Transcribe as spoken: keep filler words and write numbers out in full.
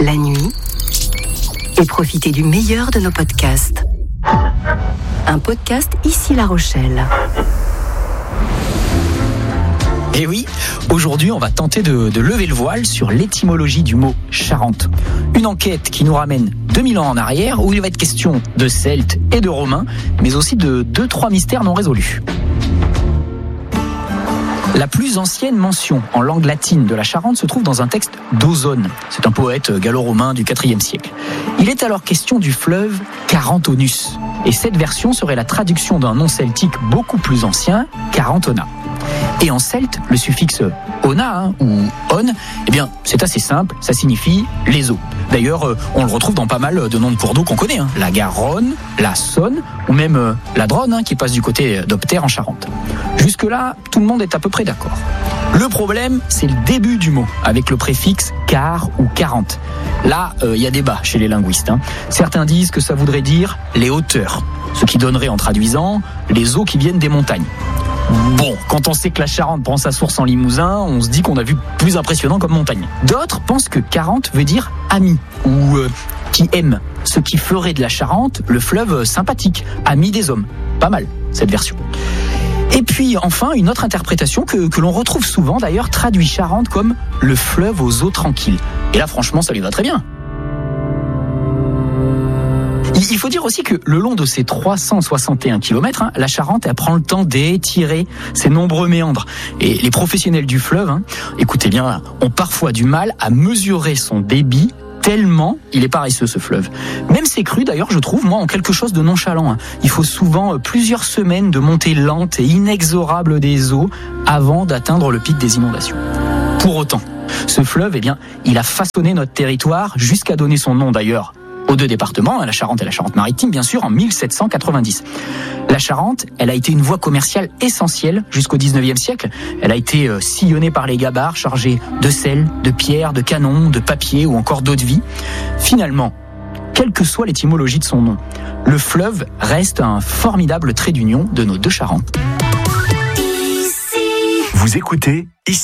la nuit et profitez du meilleur de nos podcasts. Un podcast Ici La Rochelle. Et oui, aujourd'hui on va tenter de, de lever le voile sur l'étymologie du mot Charente. Une enquête qui nous ramène deux mille ans en arrière, où il va être question de Celtes et de Romains, mais aussi de deux, trois mystères non résolus. La plus ancienne mention en langue latine de la Charente se trouve dans un texte d'Ozone. C'est un poète gallo-romain du quatrième siècle. Il est alors question du fleuve Carentonus. Et cette version serait la traduction d'un nom celtique beaucoup plus ancien, Carentona. Et en celte, le suffixe ona hein, ou on, eh bien, c'est assez simple, ça signifie les eaux. D'ailleurs, euh, on le retrouve dans pas mal de noms de cours d'eau qu'on connaît, hein. La Garonne, la Saône, ou même euh, la Dronne, hein, qui passe du côté d'Opter en Charente. Jusque-là, tout le monde est à peu près d'accord. Le problème, c'est le début du mot, avec le préfixe car ou quarante. Là, il euh, y a débat chez les linguistes. Hein. Certains disent que ça voudrait dire les hauteurs, ce qui donnerait en traduisant les eaux qui viennent des montagnes. Bon, quand on sait que la Charente prend sa source en Limousin, on se dit qu'on a vu plus impressionnant comme montagne. D'autres pensent que quarante veut dire ami, ou euh, qui aime, ce qui ferait de la Charente le fleuve sympathique, ami des hommes. Pas mal, cette version. Et puis enfin, une autre interprétation que, que l'on retrouve souvent d'ailleurs traduit Charente comme le fleuve aux eaux tranquilles. Et là franchement, ça lui va très bien. Il faut dire aussi que le long de ces trois cent soixante et un kilomètres, hein, la Charente elle prend le temps d'étirer ses nombreux méandres. Et les professionnels du fleuve, hein, écoutez bien, ont parfois du mal à mesurer son débit tellement il est paresseux ce fleuve. Même ses crues d'ailleurs, je trouve, moi, en quelque chose de nonchalant. Hein. Il faut souvent plusieurs semaines de montée lente et inexorable des eaux avant d'atteindre le pic des inondations. Pour autant, ce fleuve, eh bien, il a façonné notre territoire jusqu'à donner son nom d'ailleurs aux deux départements, la Charente et la Charente-Maritime, bien sûr, en mille sept cent quatre-vingt-dix. La Charente, elle a été une voie commerciale essentielle jusqu'au dix-neuvième siècle. Elle a été euh, sillonnée par les gabarres chargés de sel, de pierres, de canons, de papier ou encore d'eau de vie. Finalement, quelle que soit l'étymologie de son nom, le fleuve reste un formidable trait d'union de nos deux Charentes. Vous écoutez Ici